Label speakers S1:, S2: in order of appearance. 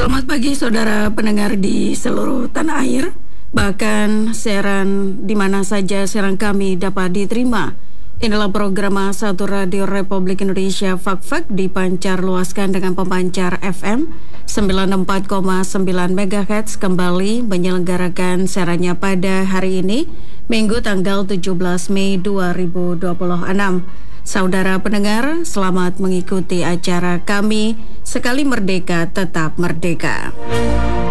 S1: Selamat pagi saudara pendengar di seluruh tanah air, bahkan siaran di mana saja siaran kami dapat diterima. Inilah program Satu Radio Republik Indonesia Fak-Fak dipancar luaskan dengan pemancar FM 94,9 MHz kembali menyelenggarakan siarannya pada hari ini, Minggu tanggal 17 Mei 2026. Saudara pendengar, selamat mengikuti acara kami Sekali Merdeka Tetap Merdeka.